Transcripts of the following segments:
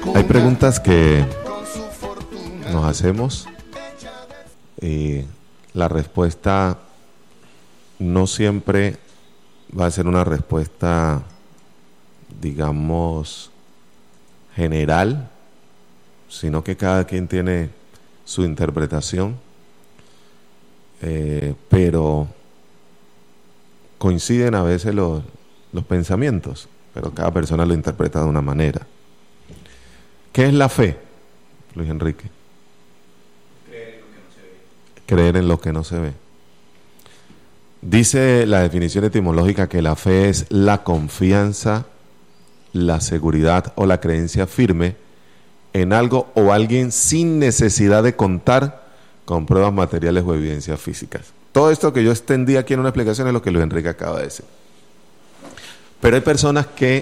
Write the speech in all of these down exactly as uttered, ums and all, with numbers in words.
Hay preguntas que nos hacemos y la respuesta no siempre va a ser una respuesta, digamos, general, sino que cada quien tiene su interpretación, eh, pero coinciden a veces los, los pensamientos, pero cada persona lo interpreta de una manera. ¿Qué es la fe, Luis Enrique? Creer en lo que no se ve. Creer en lo que no se ve. Dice la definición etimológica que la fe es la confianza, la seguridad o la creencia firme en algo o alguien sin necesidad de contar con pruebas materiales o evidencias físicas. Todo esto que yo extendí aquí en una explicación es lo que Luis Enrique acaba de decir. Pero hay personas que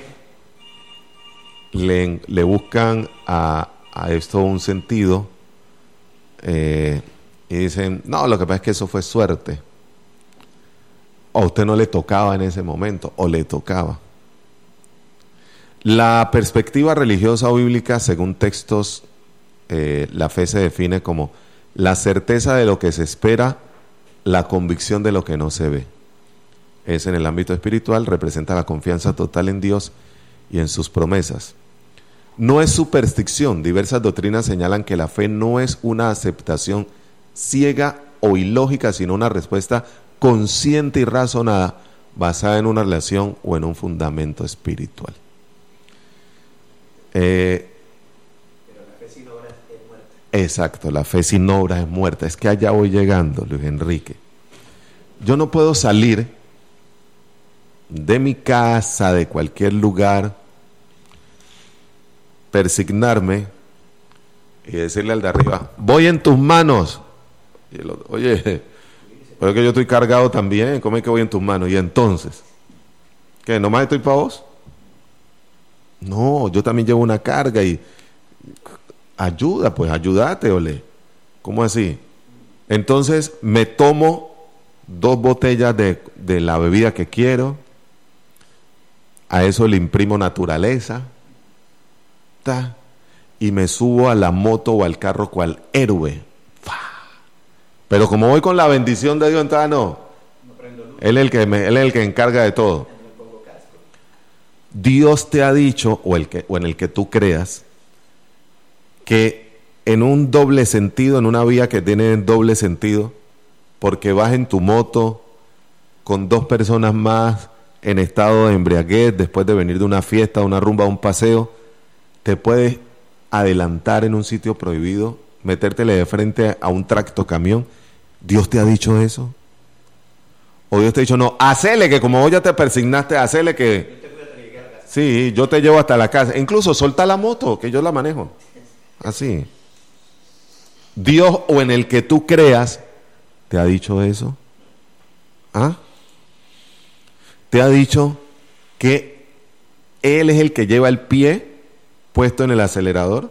le, le buscan a, a esto un sentido eh, y dicen, no, lo que pasa es que eso fue suerte. O a usted no le tocaba en ese momento, o le tocaba. La perspectiva religiosa o bíblica, según textos, eh, la fe se define como la certeza de lo que se espera, la convicción de lo que no se ve. Es en el ámbito espiritual, representa la confianza total en Dios y en sus promesas. No es superstición. Diversas doctrinas señalan que la fe no es una aceptación ciega o ilógica, sino una respuesta consciente y razonada, basada en una relación o en un fundamento espiritual. Eh, Pero la fe sin obras es muerta. exacto, la fe sin obras es muerta. Es que allá voy llegando, Luis Enrique. Yo no puedo salir de mi casa, de cualquier lugar, persignarme y decirle al de arriba, voy en tus manos. Y el otro, oye, pero es que yo estoy cargado también, ¿cómo es que voy en tus manos? Y entonces, ¿qué? ¿Nomás estoy para vos? No, yo también llevo una carga y ayuda, pues ayúdate, ole. ¿Cómo así? Entonces me tomo dos botellas de, de la bebida que quiero, a eso le imprimo naturaleza, ta, y me subo a la moto o al carro cual héroe. Fa. Pero como voy con la bendición de Dios, entonces no. No prendo luz. Él es el que me, él es el que encarga de todo. No me pongo casco. Dios te ha dicho, o, el que, o en el que tú creas, que en un doble sentido, en una vía que tiene doble sentido, porque vas en tu moto con dos personas más en estado de embriaguez, después de venir de una fiesta, una rumba, un paseo, te puedes adelantar en un sitio prohibido, metértele de frente a un tractocamión. ¿Dios te ha dicho eso? O Dios te ha dicho, no, hacele que como vos ya te persignaste, hacele que... Yo te cuido hasta que llegue a la casa. Sí, yo te llevo hasta la casa. Incluso solta la moto, que yo la manejo. Así. Dios o en el que tú creas, ¿te ha dicho eso? ¿Ah? ¿Te ha dicho que Él es el que lleva el pie puesto en el acelerador?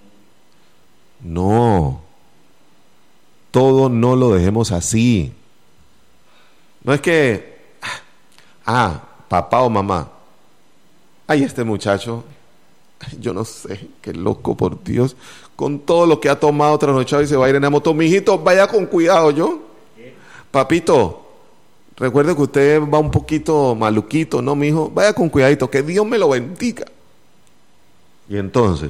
No. Todo no lo dejemos así. No es que, ah, papá o mamá, ay, este muchacho, yo no sé, qué loco, por Dios, con todo lo que ha tomado trasnochado y se va a ir en la moto. Mijito, vaya con cuidado, yo. Papito, recuerde que usted va un poquito maluquito, ¿no, mijo? Vaya con cuidadito, que Dios me lo bendiga. Y entonces,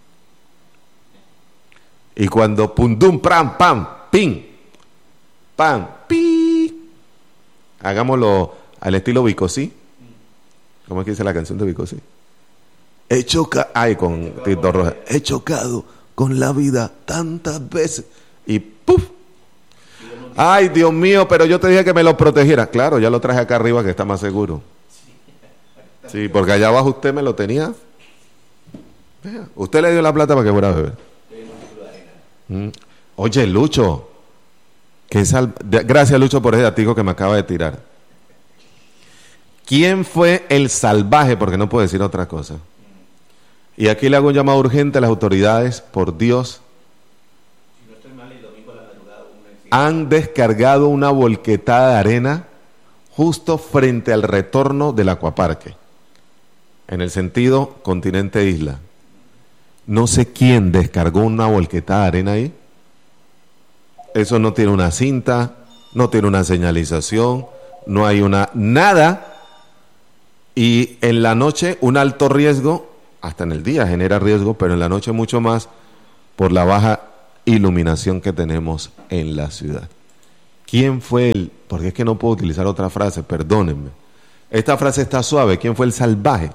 y cuando pundum, pram, pam, pim, pam, pi, hagámoslo al estilo Vicosí. ¿Cómo es que dice la canción de Vicosí? He chocado, ay, con Tito Roja, he chocado con la vida tantas veces y ¡puf! Ay, Dios mío, pero yo te dije que me lo protegiera. Claro, ya lo traje acá arriba que está más seguro. Sí, porque allá abajo usted me lo tenía. Vea, usted le dio la plata para que fuera a beber. Mm. Oye, Lucho, que sal... gracias, Lucho, por ese datico que me acaba de tirar. ¿Quién fue el salvaje? Porque no puedo decir otra cosa. Y aquí le hago un llamado urgente a las autoridades, por Dios. Si no estoy mal, el domingo a la madrugada hubo un accidente. Han descargado una volquetada de arena justo frente al retorno del acuaparque, en el sentido continente-isla. no sé quién descargó una volquetada de arena ahí. Eso no tiene una cinta, no tiene una señalización, no hay una nada. Y en la noche un alto riesgo, hasta en el día genera riesgo, pero en la noche mucho más por la baja iluminación que tenemos en la ciudad. ¿Quién fue el, porque es que no puedo utilizar otra frase, perdónenme. Esta frase está suave, ¿quién fue el salvaje?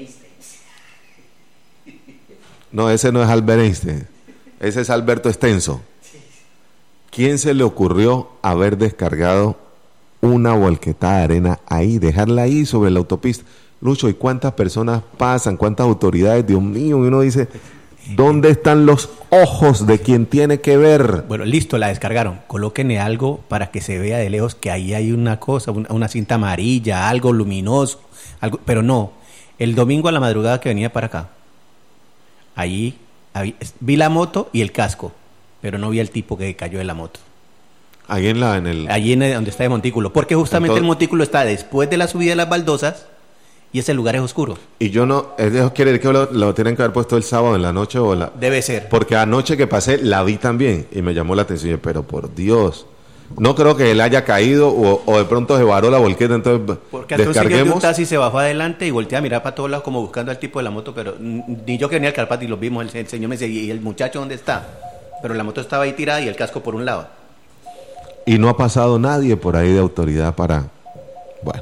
No, ese no es Albert Einstein, ese es Alberto Extenso. ¿Quién se le ocurrió haber descargado una volquetada de arena ahí, dejarla ahí sobre la autopista? Lucho, ¿y cuántas personas pasan? ¿Cuántas autoridades? Dios mío, y uno dice, ¿dónde están los ojos de quien tiene que ver? Bueno, listo, la descargaron. Colóquenle algo para que se vea de lejos que ahí hay una cosa, una, una cinta amarilla, algo luminoso, algo, pero no. El domingo a la madrugada que venía para acá, ahí, ahí vi la moto y el casco, pero no vi al tipo que cayó de la moto. Ahí en la, en el... Allí en el, donde está el montículo, porque justamente Entonces, el montículo está después de la subida de las baldosas y ese lugar es oscuro. Y yo no, eso quiere decir que lo, lo tienen que haber puesto el sábado en la noche o la... Debe ser. Porque anoche que pasé la vi también y me llamó la atención, pero por Dios, no creo que él haya caído o, o de pronto se varó la volqueta, entonces porque descarguemos. Un taxi se bajó adelante y voltea a mirar para todos lados como buscando al tipo de la moto, pero ni yo que venía al Carpati y lo vimos, el, el señor me decía, ¿y el muchacho dónde está? Pero la moto estaba ahí tirada y el casco por un lado. Y no ha pasado nadie por ahí de autoridad para... Bueno.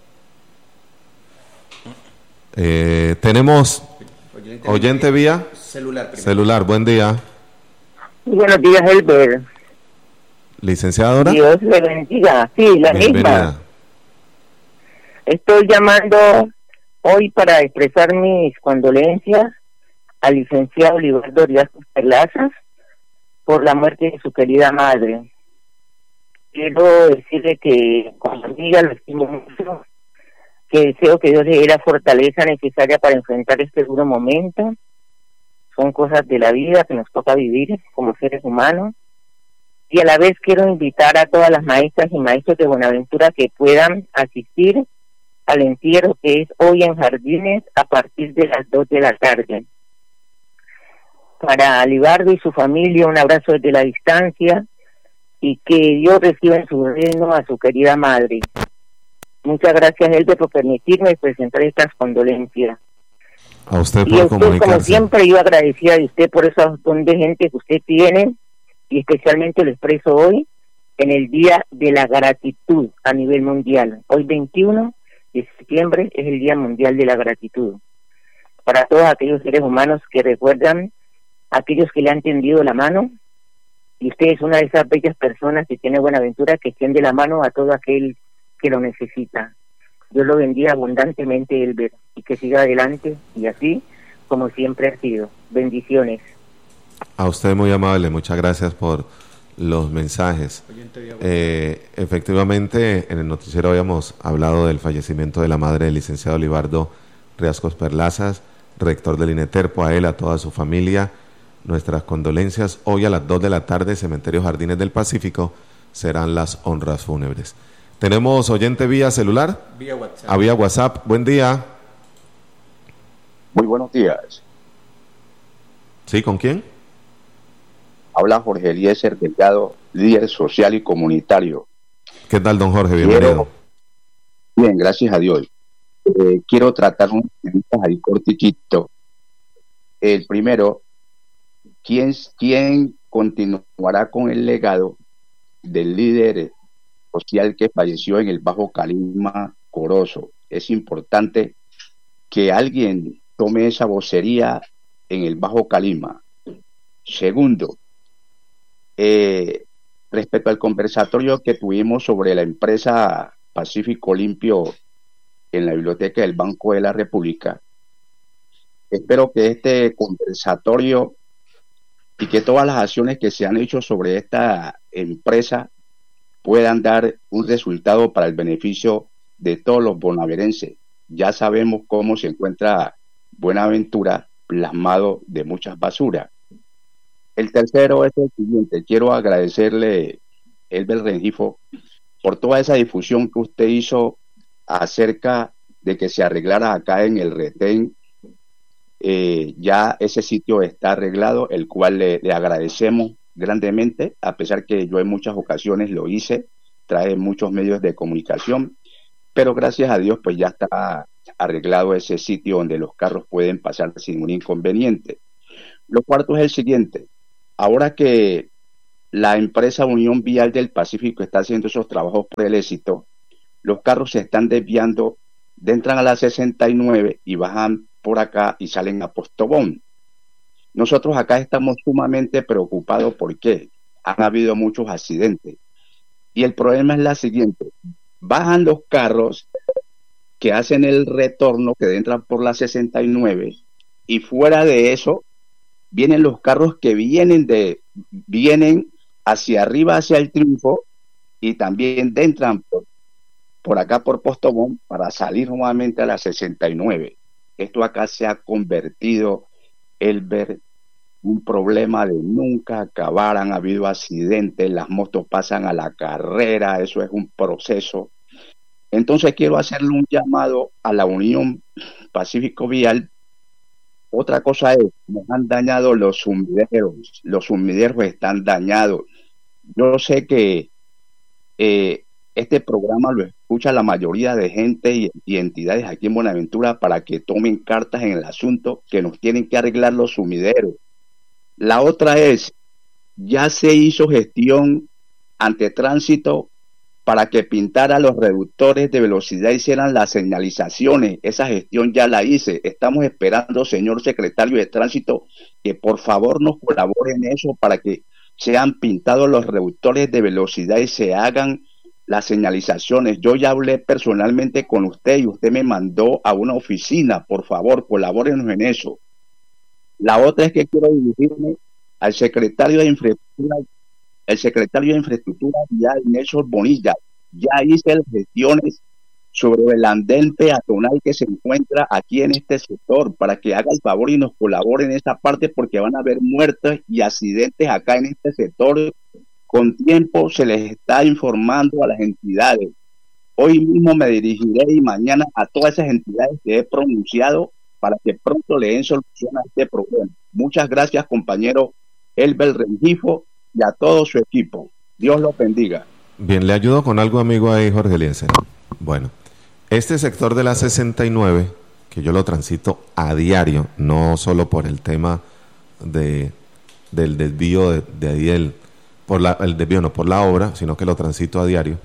Eh, tenemos oyente, oyente vía celular. Primero. Celular, buen día. Buenos días, Elber. Licenciadora. Dios le bendiga. Sí, la Bienvenida. misma. Estoy llamando hoy para expresar mis condolencias al licenciado Libardo Riascos Perlazas por la muerte de su querida madre. Quiero decirle que como amiga lo estimo mucho, que deseo que Dios le dé la fortaleza necesaria para enfrentar este duro momento. Son cosas de la vida que nos toca vivir como seres humanos. Y a la vez quiero invitar a todas las maestras y maestros de Buenaventura que puedan asistir al entierro que es hoy en Jardines a partir de las dos de la tarde. Para Libardo y su familia, un abrazo desde la distancia y que Dios reciba en su reino a su querida madre. Muchas gracias, Elber, por permitirme presentar estas condolencias. A usted por y a usted, comunicarse. como siempre, yo agradecida de usted por esa montón de gente que usted tiene, y especialmente lo expreso hoy, en el Día de la Gratitud a nivel mundial. Hoy, veintiuno de septiembre, es el Día Mundial de la Gratitud. Para todos aquellos seres humanos que recuerdan, aquellos que le han tendido la mano, y usted es una de esas bellas personas que tiene Buenaventura, que extiende la mano a todo aquel que lo necesita. Dios lo bendiga abundantemente, Elber, y que siga adelante, y así como siempre ha sido. Bendiciones. A usted muy amable, muchas gracias por los mensajes. Eh, efectivamente, en el noticiero habíamos hablado del fallecimiento de la madre del licenciado Libardo Riascos Perlazas, rector del INETERPO, a él, a toda su familia. Nuestras condolencias. Hoy a las dos de la tarde, Cementerio Jardines del Pacífico, serán las honras fúnebres. ¿Tenemos oyente vía celular? Vía WhatsApp. Ah, vía WhatsApp. Buen día. Muy buenos días. ¿Sí? ¿Con quién? Habla Jorge Eliezer Delgado, líder social y comunitario. ¿Qué tal, don Jorge? Bienvenido. Quiero, bien, gracias a Dios. Eh, quiero tratar unos temas ahí cortiquito. El primero, ¿quién, ¿quién continuará con el legado del líder social que falleció en el Bajo Calima, Corozo? Es importante que alguien tome esa vocería en el Bajo Calima. Segundo, eh, respecto al conversatorio que tuvimos sobre la empresa Pacífico Limpio en la biblioteca del Banco de la República, espero que este conversatorio y que todas las acciones que se han hecho sobre esta empresa puedan dar un resultado para el beneficio de todos los bonaverenses. Ya sabemos cómo se encuentra Buenaventura plasmado de muchas basuras. El tercero es el siguiente. Quiero agradecerle, Elber Rengifo, por toda esa difusión que usted hizo acerca de que se arreglara acá en el retén eh, ya ese sitio está arreglado, el cual le, le agradecemos grandemente, a pesar que yo en muchas ocasiones lo hice, trae muchos medios de comunicación, pero gracias a Dios pues ya está arreglado ese sitio donde los carros pueden pasar sin un inconveniente. Lo cuarto es el siguiente: ahora que la empresa Unión Vial del Pacífico está haciendo esos trabajos por el éxito, los carros se están desviando, entran a la sesenta y nueve y bajan por acá y salen a Postobón. Nosotros acá estamos sumamente preocupados porque han habido muchos accidentes. Y el problema es la siguiente: bajan los carros que hacen el retorno, que entran por la sesenta y nueve, y fuera de eso vienen los carros que vienen de vienen hacia arriba, hacia el Triunfo, y también entran por, por acá por Postobón para salir nuevamente a la sesenta y nueve. Esto acá se ha convertido, Elber, un problema de nunca acabar. Han habido accidentes, las motos pasan a la carrera, eso es un proceso. Entonces quiero hacerle un llamado a la Unión Pacífico Vial. Otra cosa es, nos han dañado los sumideros, los sumideros están dañados. Yo sé que eh, este programa lo escucha la mayoría de gente y, y entidades aquí en Buenaventura para que tomen cartas en el asunto, que nos tienen que arreglar los sumideros. La otra es, ya se hizo gestión ante Tránsito para que pintara los reductores de velocidad, hicieran las señalizaciones. Esa gestión ya la hice. Estamos esperando, señor secretario de Tránsito, que por favor nos colabore en eso para que sean pintados los reductores de velocidad y se hagan las señalizaciones. Yo ya hablé personalmente con usted y usted me mandó a una oficina. Por favor, colabórenos en eso. La otra es que quiero dirigirme al secretario de Infraestructura, el secretario de Infraestructura Vial, Nelson Bonilla. Ya hice las gestiones sobre el andén peatonal que se encuentra aquí en este sector, para que haga el favor y nos colabore en esta parte, porque van a haber muertes y accidentes acá en este sector. Con tiempo se les está informando a las entidades. Hoy mismo me dirigiré y mañana a todas esas entidades que he pronunciado para que pronto le den solución a este problema. Muchas gracias, compañero Elber Rengifo, y a todo su equipo. Dios los bendiga. Bien, le ayudo con algo, amigo, ahí, Jorge Eliezer. Bueno, este sector de la sesenta y nueve, que yo lo transito a diario, no solo por el tema de del desvío de, de ahí, el, por la, el desvío no por la obra, sino que lo transito a diario,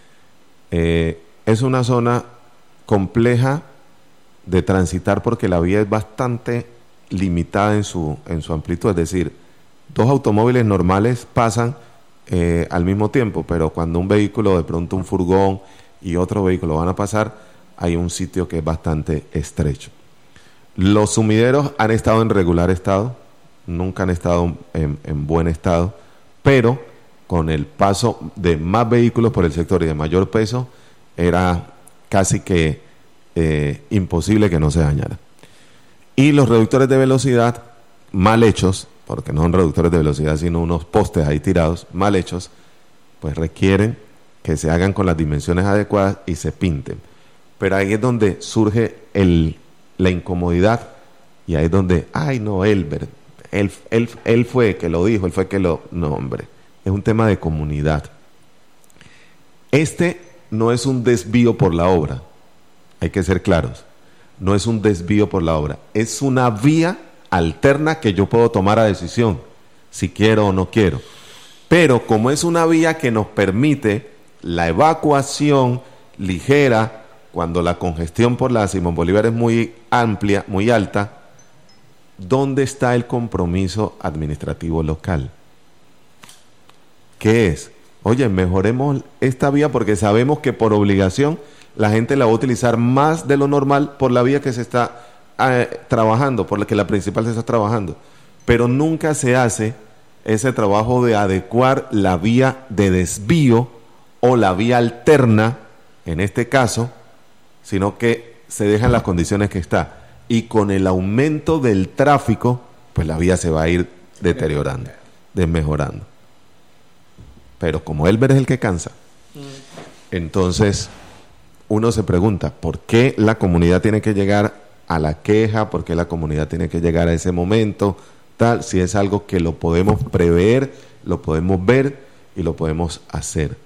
eh, es una zona compleja de transitar porque la vía es bastante limitada en su, en su amplitud, es decir, dos automóviles normales pasan eh, al mismo tiempo, pero cuando un vehículo, de pronto un furgón y otro vehículo van a pasar, hay un sitio que es bastante estrecho. Los sumideros han estado en regular estado, nunca han estado en, en buen estado, pero con el paso de más vehículos por el sector y de mayor peso, era casi que eh, imposible que no se dañara. Y los reductores de velocidad mal hechos, porque no son reductores de velocidad, sino unos postes ahí tirados, mal hechos, pues requieren que se hagan con las dimensiones adecuadas y se pinten. Pero ahí es donde surge el, la incomodidad, y ahí es donde, ay no, Elber, él, él, él fue que lo dijo, él fue que lo... No, hombre, es un tema de comunidad. Este no es un desvío por la obra, hay que ser claros, no es un desvío por la obra, es una vía alterna que yo puedo tomar a decisión, si quiero o no quiero. Pero como es una vía que nos permite la evacuación ligera, cuando la congestión por la Simón Bolívar es muy amplia, muy alta, ¿dónde está el compromiso administrativo local? ¿Qué es? Oye, mejoremos esta vía porque sabemos que por obligación la gente la va a utilizar más de lo normal por la vía que se está eh, trabajando, por la que la principal se está trabajando. Pero nunca se hace ese trabajo de adecuar la vía de desvío o la vía alterna, en este caso, sino que se dejan las condiciones que está. Y con el aumento del tráfico, pues la vía se va a ir deteriorando, desmejorando. Pero como Elber es el que cansa, entonces uno se pregunta, ¿por qué la comunidad tiene que llegar a la queja, por qué la comunidad tiene que llegar a ese momento, tal, si es algo que lo podemos prever, lo podemos ver y lo podemos hacer.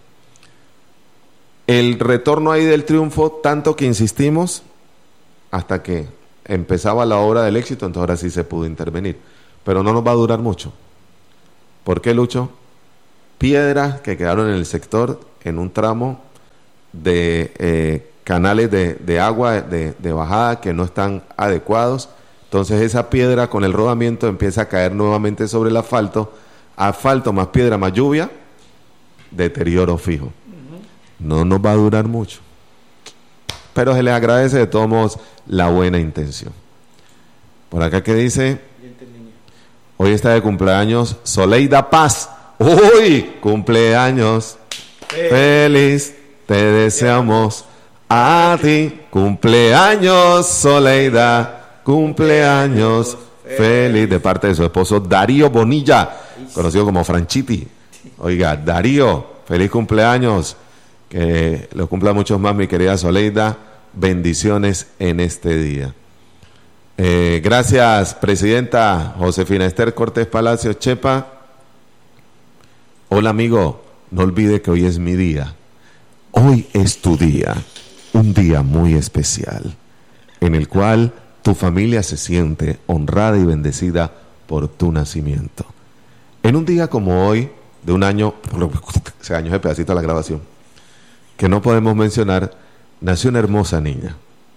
El retorno ahí del triunfo, tanto que insistimos, hasta que empezaba la hora del éxito, entonces ahora sí se pudo intervenir. Pero no nos va a durar mucho. ¿Por qué, Lucho? Piedras que quedaron en el sector, en un tramo de eh, canales de, de agua, de, de bajada, que no están adecuados. Entonces esa piedra con el rodamiento empieza a caer nuevamente sobre el asfalto. Asfalto más piedra más lluvia, deterioro fijo. No nos va a durar mucho. Pero se les agradece de todos modos la buena intención. Por acá que dice, hoy está de cumpleaños Soleida Paz. ¡Uy! Cumpleaños feliz, te deseamos a ti. Cumpleaños Soleida, cumpleaños feliz, de parte de su esposo Darío Bonilla, conocido como Franchiti. Oiga, Darío, feliz cumpleaños. Que lo cumpla muchos más, mi querida Soleida. Bendiciones en este día. Eh, gracias, presidenta Josefina Esther Cortés Palacio Chepa. Hola, amigo. No olvide que hoy es mi día. Hoy es tu día. Un día muy especial, en el cual tu familia se siente honrada y bendecida por tu nacimiento. En un día como hoy, de un año, se años de pedacito a la grabación, que no podemos mencionar, nació una hermosa niña.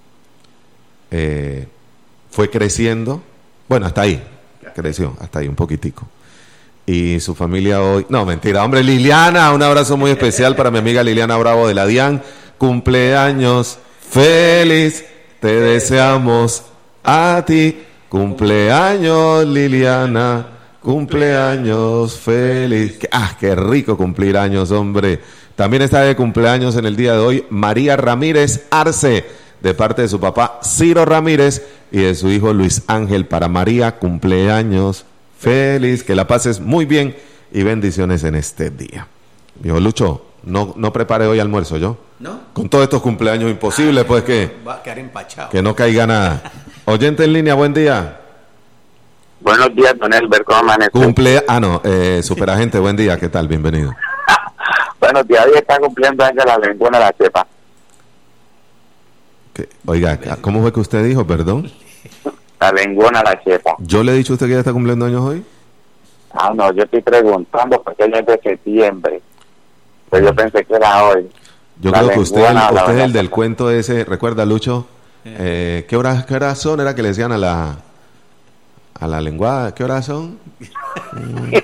Eh, fue creciendo, bueno, hasta ahí, creció, hasta ahí, un poquitico. Y su familia hoy, no, mentira, hombre, Liliana, un abrazo muy especial para mi amiga Liliana Bravo de la DIAN. Cumpleaños feliz, te deseamos a ti. Cumpleaños, Liliana, cumpleaños feliz. Ah, qué rico cumplir años, hombre. También está de cumpleaños en el día de hoy María Ramírez Arce, de parte de su papá Ciro Ramírez y de su hijo Luis Ángel. Para María, cumpleaños feliz, que la pases muy bien y bendiciones en este día. Dijo Lucho, no, no prepare hoy almuerzo, ¿yo? ¿No? Con todos estos cumpleaños imposibles, pues que, Va a quedar empachado. que no caiga nada. Oyente en línea, buen día. Buenos días, don Elber, ¿cómo amanece? Cumple, ah no, eh, superagente, buen día, ¿qué tal? Bienvenido. Buenos días, hoy está cumpliendo años la lengua la Chepa. ¿Qué? Oiga, ¿cómo fue que usted dijo, perdón? La lengüona la Chepa. ¿Yo le he dicho a usted que ya está cumpliendo años hoy? Ah, no, yo estoy preguntando porque ella es de septiembre. Pues yo pensé que era hoy. Yo La creo que usted, lengüona, el, la usted es el verdad. del cuento ese, ¿recuerda, Lucho? Eh, ¿qué horas qué horas son? Era que le decían a la a la lenguada, ¿qué horas son? Mm.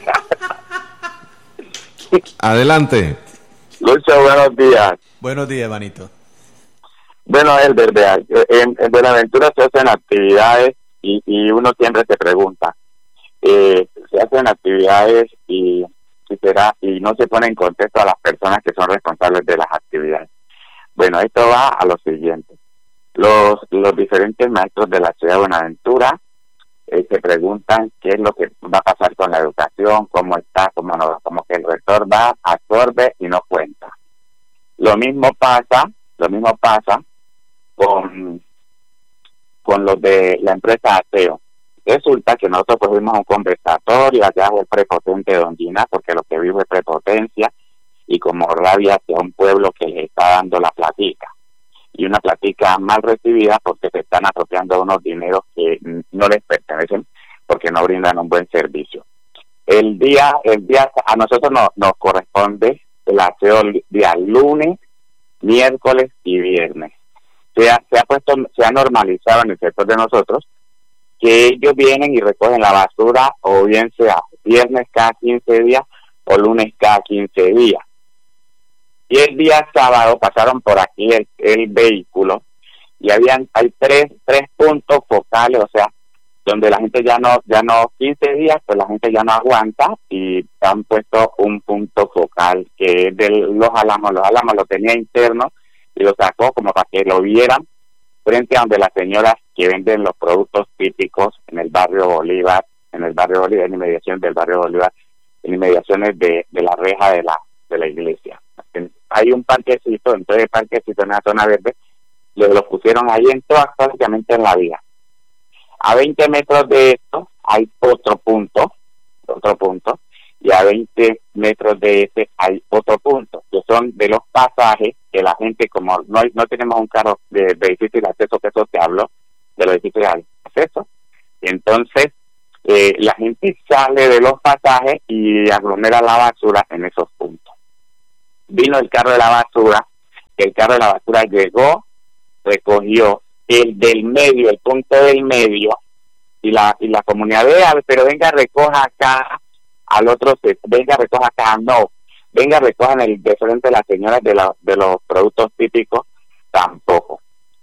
Adelante. Lucho, buenos días. Buenos días, hermanito. Bueno, Elber, vea, en, en Buenaventura se hacen actividades y, y uno siempre se pregunta, eh, se hacen actividades y, y, será, y no se pone en contexto a las personas que son responsables de las actividades. Bueno, esto va a lo siguiente. Los, los diferentes maestros de la ciudad de Buenaventura eh, se preguntan qué es lo que va a pasar con la educación, cómo está, cómo no, como que el rector va, absorbe y no cuenta. Lo mismo pasa, lo mismo pasa con, con los de la empresa Ateo. Resulta que nosotros pues fuimos a un conversatorio, allá fue el prepotente Don Gina, porque lo que vivo es prepotencia y como rabia hacia un pueblo que le está dando la platica. Y una platica mal recibida porque se están apropiando unos dineros que no les pertenecen porque no brindan un buen servicio. El día, el día a nosotros no, nos corresponde el aseo el día lunes, miércoles y viernes. Se ha, se ha puesto, se ha normalizado en el sector de nosotros que ellos vienen y recogen la basura o bien sea viernes cada quince días o lunes cada quince días. Y el día sábado pasaron por aquí el, el vehículo y habían hay tres tres puntos focales, o sea, donde la gente ya no ya no quince días, pues la gente ya no aguanta y han puesto un punto focal que es de los Álamos, los Álamos lo tenía interno y lo sacó como para que lo vieran frente a donde las señoras que venden los productos típicos en el barrio Bolívar, en el barrio Bolívar, en inmediaciones del barrio Bolívar, en inmediaciones de, de la reja de la de la iglesia. Hay un parquecito, entonces el parquecito en la zona verde, lo, lo pusieron ahí en todas, prácticamente en la vía. A veinte metros de esto hay otro punto, otro punto, y a veinte metros de ese hay otro punto, que son de los pasajes que la gente, como no hay, no tenemos un carro de, de difícil acceso, que eso te hablo, de los difíciles acceso, y entonces eh, la gente sale de los pasajes y aglomera la basura en esos puntos. Vino el carro de la basura, el carro de la basura llegó, recogió el del medio, el punto del medio, y la y la comunidad vea, pero venga, recoja acá, al otro, se, venga, recoja acá, no, venga, recojan el de frente de las señoras de, la, de los productos típicos, tampoco.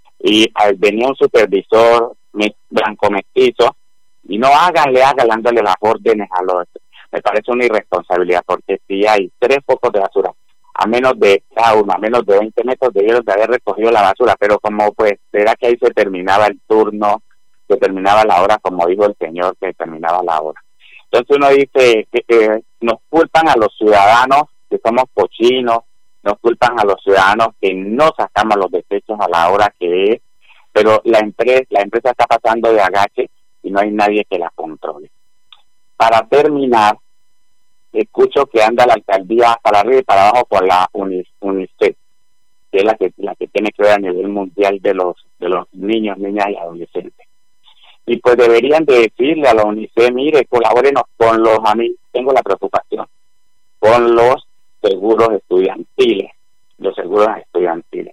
Y al, venía un supervisor me, blanco mestizo, y no háganle, háganle, dándole las órdenes a los... Me parece una irresponsabilidad, porque si hay tres focos de basura, a menos de cada uno, a menos de veinte metros debieron de haber recogido la basura, pero como pues, será que ahí se terminaba el turno, se terminaba la hora, como dijo el señor, que terminaba la hora. Entonces uno dice que eh, nos culpan a los ciudadanos que somos cochinos, nos culpan a los ciudadanos que no sacamos los desechos a la hora que es, pero la empresa, la empresa está pasando de agache y no hay nadie que la controle. Para terminar, escucho que anda la alcaldía para arriba y para abajo por la UNICEF, que es la que la que tiene que ver a nivel mundial de los de los niños, niñas y adolescentes. Y pues deberían de decirle a la UNICEF, mire, colabórenos con los, a mí tengo la preocupación, con los seguros estudiantiles, los seguros estudiantiles,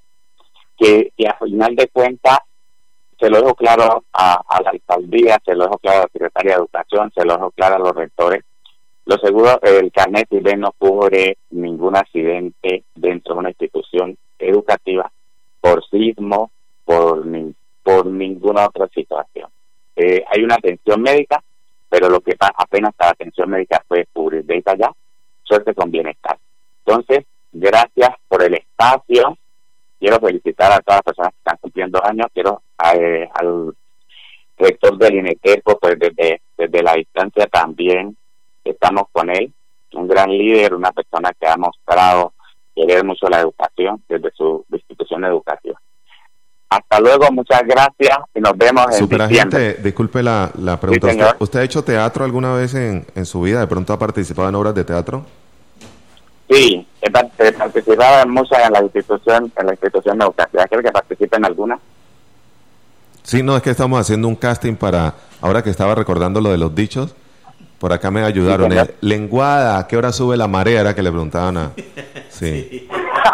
que, que a final de cuentas, se lo dejo claro a, a la alcaldía, se lo dejo claro a la secretaria de Educación, se lo dejo claro a los rectores, los seguros, el carnet I B E no cubre ningún accidente dentro de una institución educativa, por sismo, por, por ninguna otra situación. Eh, hay una atención médica, pero lo que pasa, apenas la atención médica puede cubrir de allá, suerte con bienestar. Entonces, gracias por el espacio. Quiero felicitar a todas las personas que están cumpliendo años. Quiero eh, al rector del INETERCO, pues desde, desde la distancia también estamos con él, un gran líder, una persona que ha mostrado querer mucho la educación desde su institución educativa. Hasta luego, muchas gracias y nos vemos en Superagente, diciembre. Disculpe la, la pregunta. Sí, ¿Usted, ¿Usted ha hecho teatro alguna vez en, en su vida? ¿De pronto ha participado en obras de teatro? Sí, he participado en muchas en la institución, en la institución educativa. ¿Quiere que participe en alguna? Sí, no, es que estamos haciendo un casting para, ahora que estaba recordando lo de los dichos, por acá me ayudaron. Sí, eh, lenguada, ¿a qué hora sube la marea? Era que le preguntaban a... Sí.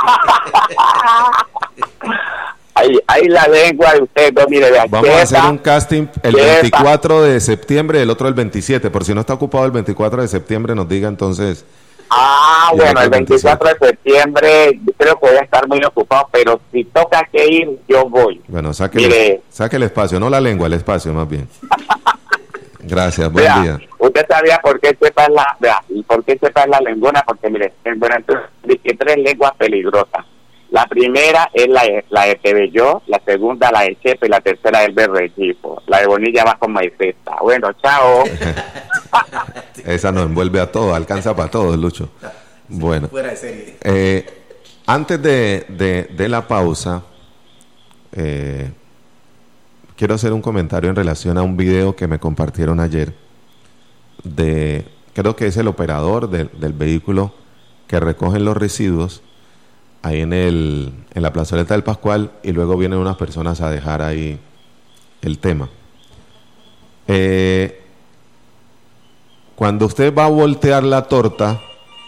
Ahí, ahí la lengua de usted, no, mire, de aquí. Vamos a hacer un casting el quieta. veinticuatro de septiembre, el otro el veintisiete. Por si no está ocupado el veinticuatro de septiembre, nos diga entonces. Ah, Y bueno, el el veinticuatro de septiembre yo creo que voy a estar muy ocupado, pero si toca que ir, yo voy. Bueno, saque, Mire. el, saque el espacio, no la lengua, el espacio más bien. Gracias, buen Vea, día. usted sabía por qué sepa la, vea, y por qué sepa la lengüena, porque mire, en Buenaventura dije tres lenguas peligrosas. La primera es la, la de Tebelló, la segunda la de Chepe y la tercera es el Berrechipo. La de Bonilla va con maiceta. Bueno, chao. Esa nos envuelve a todos, alcanza para todos, Lucho. Bueno, Fuera de serie. eh, antes de, de, de la pausa, eh, quiero hacer un comentario en relación a un video que me compartieron ayer de, creo que es el operador de, del vehículo que recogen los residuos ahí en el en la plazoleta del Pascual, y luego vienen unas personas a dejar ahí el tema. Eh, cuando usted va a voltear la torta,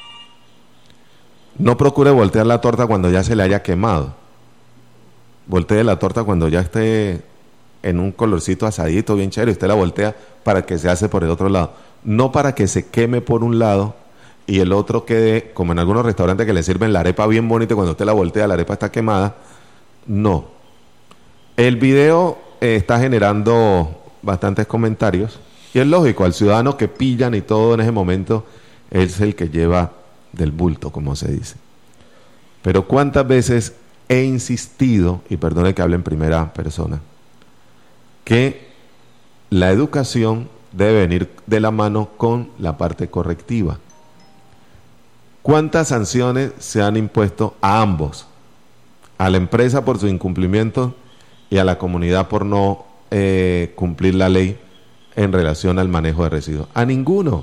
no procure voltear la torta cuando ya se le haya quemado. Voltee la torta cuando ya esté en un colorcito asadito, bien chévere, usted la voltea para que se hace por el otro lado. No para que se queme por un lado y el otro quede, como en algunos restaurantes que le sirven la arepa bien bonita y cuando usted la voltea la arepa está quemada. No. El video eh, está generando bastantes comentarios y es lógico, al ciudadano que pillan y todo en ese momento es el que lleva del bulto, como se dice. Pero cuántas veces he insistido, y perdone que hable en primera persona, que la educación debe venir de la mano con la parte correctiva. ¿Cuántas sanciones se han impuesto a ambos? A la empresa por su incumplimiento y a la comunidad por no eh, cumplir la ley en relación al manejo de residuos? A ninguno.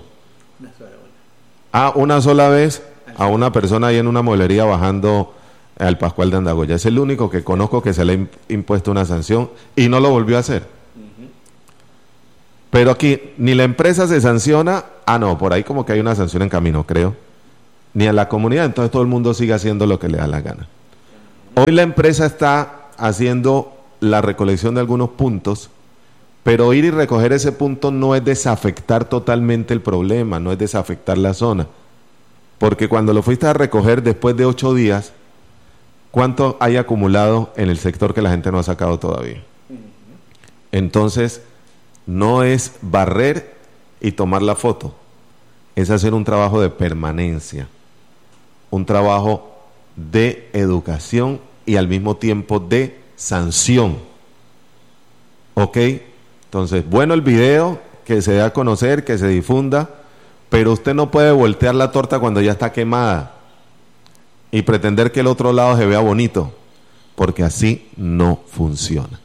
A una sola vez a una persona ahí en una mueblería bajando al Pascual de Andagoya. Es el único que conozco que se le ha impuesto una sanción y no lo volvió a hacer. Uh-huh. Pero aquí ni la empresa se sanciona, ah no, por ahí como que hay una sanción en camino, creo, ni a la comunidad, entonces todo el mundo sigue haciendo lo que le da la gana. Hoy la empresa está haciendo la recolección de algunos puntos, pero ir y recoger ese punto no es desafectar totalmente el problema, no es desafectar la zona, porque cuando lo fuiste a recoger después de ocho días, ¿cuánto hay acumulado en el sector que la gente no ha sacado todavía? Entonces, no es barrer y tomar la foto, es hacer un trabajo de permanencia, un trabajo de educación y al mismo tiempo de sanción. ¿Ok? Entonces, bueno el video, que se dé a conocer, que se difunda, pero usted no puede voltear la torta cuando ya está quemada y pretender que el otro lado se vea bonito, porque así no funciona.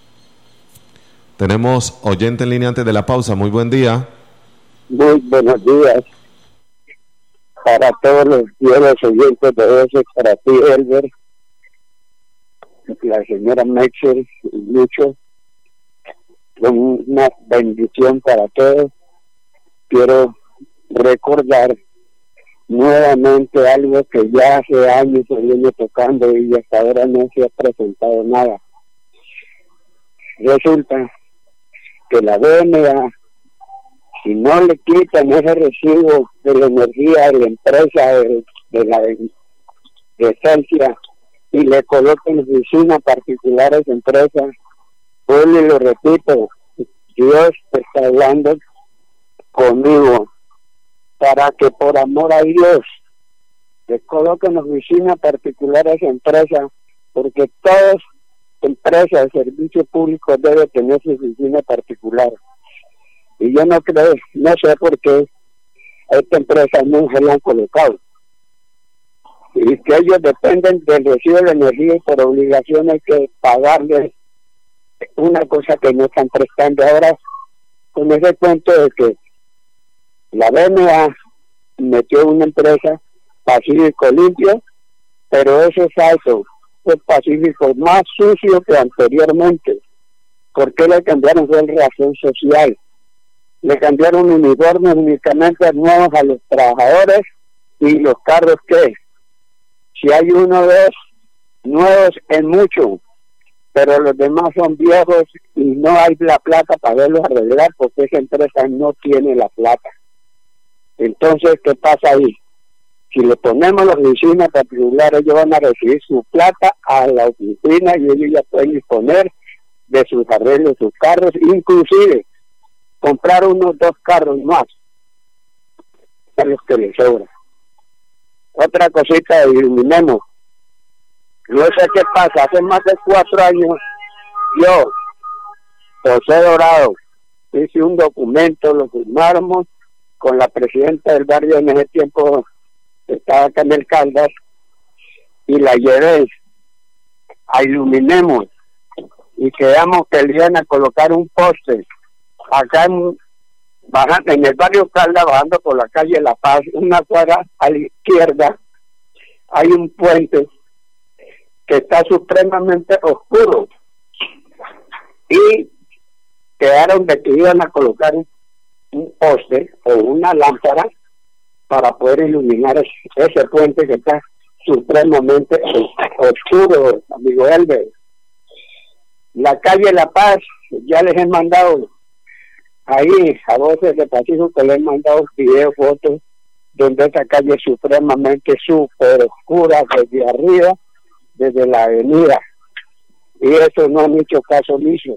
Tenemos oyente en línea antes de la pausa. Muy buen día. Muy buenos días para todos los fieles oyentes de ese, para ti, Elber, la señora Mexer y Lucho. Una bendición para todos. Quiero recordar nuevamente algo que ya hace años se viene tocando y hasta ahora no se ha presentado nada. Resulta que la B M A, si no le quitan ese recibo de la energía de la empresa de, de la de, de esencia y le colocan oficina particulares de empresas, pues le lo repito, Dios está hablando conmigo para que por amor a Dios le coloquen oficinas particulares de empresas, porque todas empresas de servicio público deben tener su oficina particular. Y yo no creo, no sé por qué a esta empresa no se la han colocado. Y que ellos dependen del recibo de la energía y por obligación hay que pagarles una cosa que no están prestando ahora, con ese cuento de que la B M A metió una empresa Pacífico Limpio, pero eso es alto, es Pacífico más sucio que anteriormente. ¿Por qué le cambiaron? Fue el razón social. Le cambiaron uniformes únicamente nuevos a los trabajadores y los carros que si hay uno o dos nuevos es mucho, pero los demás son viejos y no hay la plata para verlos arreglar porque esa empresa no tiene la plata. Entonces, ¿qué pasa ahí? Si le ponemos la oficina particular, ellos van a recibir su plata a la oficina y ellos ya pueden disponer de sus arreglos, sus carros, inclusive comprar unos dos carros más a los que les sobra. Otra cosita, iluminemos. No sé qué pasa, hace más de cuatro años yo, José Dorado, hice un documento, lo firmamos con la presidenta del barrio en ese tiempo, estaba acá en el Caldas, y la llevé a Iluminemos, y quedamos que le iban a colocar un poste acá en, bajando, en el barrio Caldas, bajando por la calle La Paz, una cuadra a la izquierda, hay un puente que está supremamente oscuro, y quedaron de que iban a colocar un, un poste o una lámpara para poder iluminar ese, ese puente que está supremamente oscuro, amigo Elber. La calle La Paz, ya les he mandado ahí a voces de Pacífico, que les he mandado videos, fotos, donde esa calle es supremamente súper oscura desde arriba, desde la avenida, y eso no han hecho caso omiso.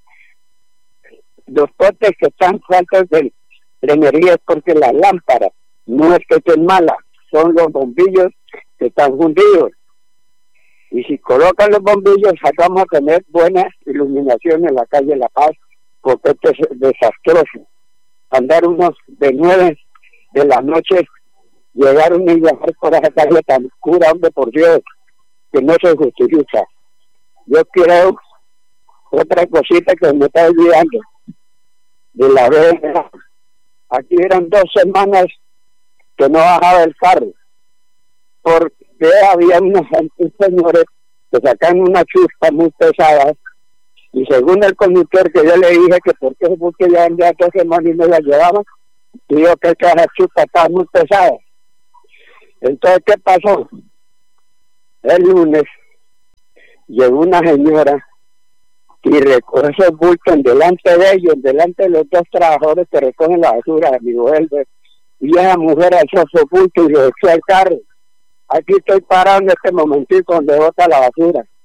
Los postes que están faltas de la energía es porque las lámparas, no es que estén malas, son los bombillos que están fundidos. Y si colocan los bombillos, vamos a tener buena iluminación en la calle La Paz, porque esto es desastroso. Andar unos de nueve de la noche, llegar uno y bajar por esa calle tan oscura, hombre, por Dios, que no se justifica. Yo creo otra cosita que me está olvidando de la B M A. Aquí eran dos semanas que no bajaba el carro, porque había unos señores que sacan una chuspa muy pesada, y según el conductor que yo le dije que por qué porque ya andaba dos semanas y me la llevaban, dijo que esa chuspa estaba muy pesada. Entonces, ¿qué pasó? El lunes llegó una señora y recoge esos bultos delante de ellos, delante de los dos trabajadores que recogen la basura, amigo Elber, y esa mujer alzó esos bultos y se echó al carro. Aquí estoy parado en este momentito donde bota la basura.